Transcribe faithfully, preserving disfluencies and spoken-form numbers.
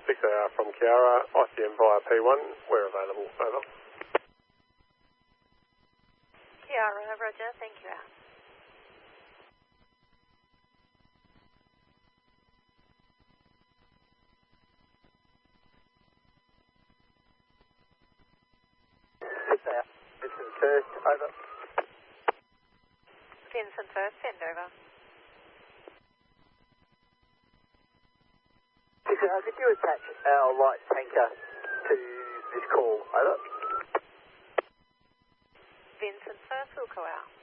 six A R from Kiara, I C M via P one, we're available, over. Kiara, roger, thank you. six A R, Vincent first, over. Vincent first, send over. six A R, could you attach our light tanker to this call, over? Vincent first, we'll go out.